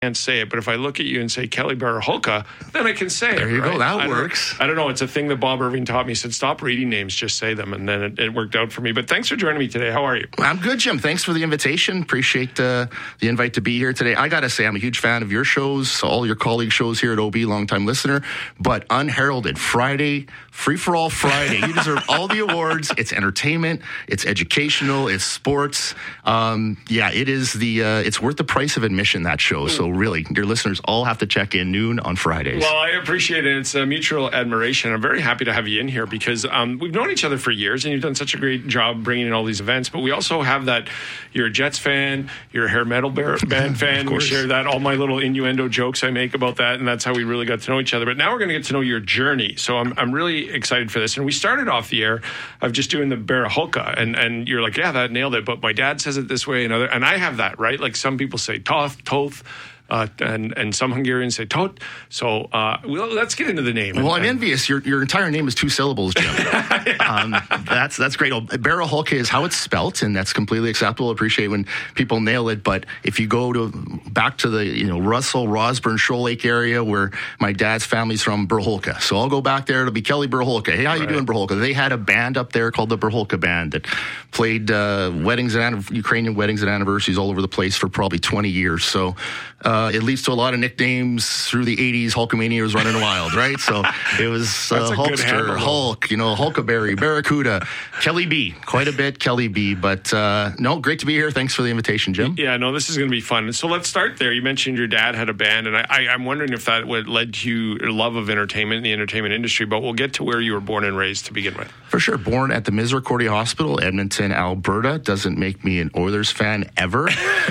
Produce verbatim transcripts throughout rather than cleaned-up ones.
can't say it, but if I look at you and say Kelly Berehulka, then I can say there it. There you right? go. That I works. I don't know. It's a thing that Bob Irving taught me. He said, stop reading names, just say them. And then it, it worked out for me. But thanks for joining me today. How are you? I'm good, Jim. Thanks for the invitation. Appreciate uh, the invite to be here today. I got to say, I'm a huge fan of your shows, all your colleague shows here at O B, longtime listener. But Unheralded, Friday, Free-for-All Friday. You deserve all the awards. It's entertainment. It's educational. It's sports. Um, yeah, it is the, uh, it's worth the price of admission, that show. So really, your listeners all have to check in noon on Fridays. Well, I appreciate it. It's a mutual admiration. I'm very happy to have you in here because um, we've known each other for years and you've done such a great job bringing in all these events. But we also have that you're a Jets fan, you're a hair metal band fan. We share that, all my little innuendo jokes I make about that. And that's how we really got to know each other. But now we're going to get to know your journey. So I'm I'm really excited for this. And we started off the air of just doing the Berehulka. And, and you're like, yeah, that nailed it. But my dad says it this way. And, other, and I have that, right? Like some people say Toth, Toth. Uh, and and some Hungarians say tot. So uh, well, let's get into the name. Well, I'm and, envious. Your your entire name is two syllables, Jim. um, that's that's great. Well, Berehulka is how it's spelt, and that's completely acceptable. I appreciate when people nail it. But if you go to back to the you know Russell, Rosburn, Shoal Lake area where my dad's family's from, Berehulka. So I'll go back there. It'll be Kelly Berehulka. Hey, how you right. doing, Berehulka? They had a band up there called the Berehulka Band that played uh, weddings and Ukrainian weddings and anniversaries all over the place for probably twenty years. So. Uh, it leads to a lot of nicknames through the eighties. Hulkamania was running wild, right? So it was uh, Hulkster, Hulk, you know, Hulkaberry, Barracuda, Kelly B. Quite a bit, Kelly B. But uh, no, great to be here. Thanks for the invitation, Jim. Yeah, no, this is going to be fun. So let's start there. You mentioned your dad had a band, and I, I, I'm wondering if that would led to your love of entertainment, the entertainment industry. But we'll get to where you were born and raised to begin with. For sure. Born at the Misericordia Hospital, Edmonton, Alberta. Doesn't make me an Oilers fan ever,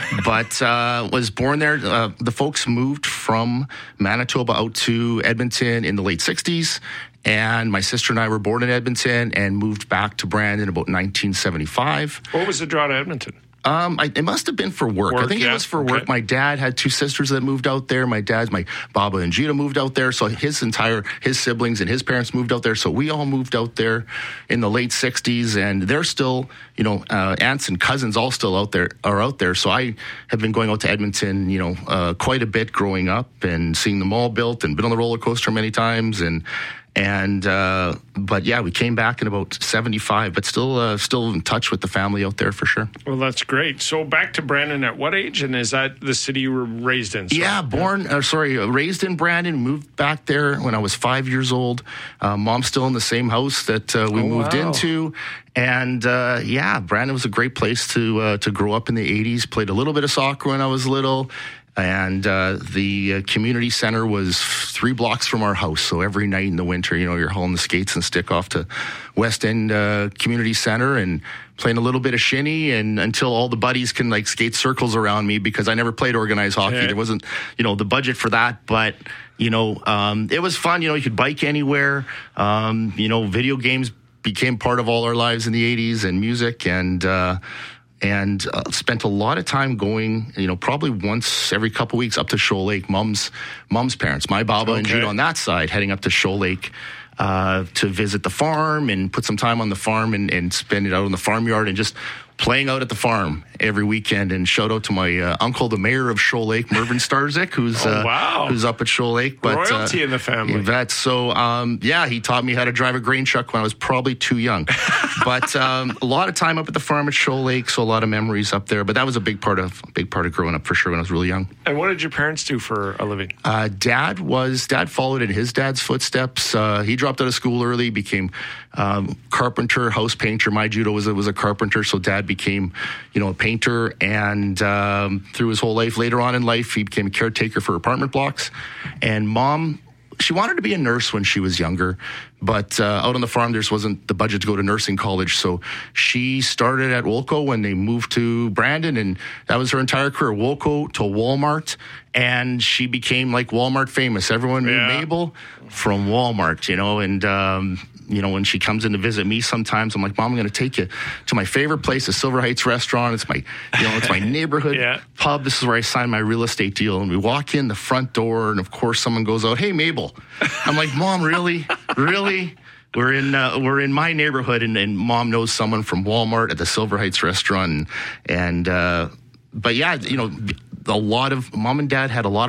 but uh, was born there. Uh, the folks moved from Manitoba out to Edmonton in the late sixties. And my sister and I were born in Edmonton and moved back to Brandon about nineteen seventy-five. What was the draw to Edmonton? Um, I, it must have been for work. work I think yeah. it was for work. Okay. My dad had two sisters that moved out there. My dad's, my Baba and Gita moved out there. So his entire, his siblings and his parents moved out there. So we all moved out there in the late sixties, and they're still, you know, uh, aunts and cousins all still out there, are out there. So I have been going out to Edmonton, you know, uh, quite a bit growing up and seeing the mall built and been on the roller coaster many times. And, And, uh, but yeah, we came back in about seventy-five, but still, uh, still in touch with the family out there for sure. Well, that's great. So back to Brandon at what age? And is that the city you were raised in? So, yeah, born, uh, sorry, raised in Brandon, moved back there when I was five years old. Uh, mom's still in the same house that uh, we oh, moved wow. into. And, uh, yeah, Brandon was a great place to, uh, to grow up in the eighties. Played a little bit of soccer when I was little. And uh, the uh, community center was three blocks from our house. So every night in the winter, you know, you're hauling the skates and stick off to West End uh, Community Center and playing a little bit of shinny, and until all the buddies can like skate circles around me because I never played organized hockey. Yeah. There wasn't, you know, the budget for that. But, you know, um, it was fun. You know, you could bike anywhere. Um, you know, video games became part of all our lives in the eighties, and music, and uh and uh, spent a lot of time going, you know, probably once every couple weeks up to Shoal Lake. Mom's mom's parents, my Baba okay. and Gita on that side, heading up to Shoal Lake uh, to visit the farm and put some time on the farm and, and spend it out in the farmyard and just playing out at the farm every weekend. And shout out to my uh, uncle, the mayor of Shoal Lake, Mervyn Starzik, who's oh, wow. uh, who's up at Shoal Lake. But, royalty uh, in the family. That's so, um, yeah, he taught me how to drive a grain truck when I was probably too young. But um, a lot of time up at the farm at Shoal Lake, so a lot of memories up there. But that was a big part of a big part of growing up for sure when I was really young. And what did your parents do for a living? Uh, dad was dad followed in his dad's footsteps. Uh, he dropped out of school early, became um, carpenter, house painter. My judo was was a carpenter, so dad became, you know, a painter. And um, through his whole life, later on in life, he became a caretaker for apartment blocks. And mom, she wanted to be a nurse when she was younger, but uh, out on the farm, there wasn't the budget to go to nursing college. So she started at Woolco when they moved to Brandon, and that was her entire career, Woolco to Walmart. And she became like Walmart famous. Everyone knew yeah. Mabel from Walmart, you know, and um, you know, when she comes in to visit me sometimes, I'm like, Mom, I'm going to take you to my favorite place, the Silver Heights restaurant. It's my, you know, it's my neighborhood yeah. pub. This is where I signed my real estate deal. And we walk in the front door, and of course, someone goes out, "Hey, Mabel." I'm like, Mom, really? Really? We're in uh, we're in my neighborhood, and, and Mom knows someone from Walmart at the Silver Heights restaurant, and, and uh, but yeah, you know, a lot of mom and dad had a lot of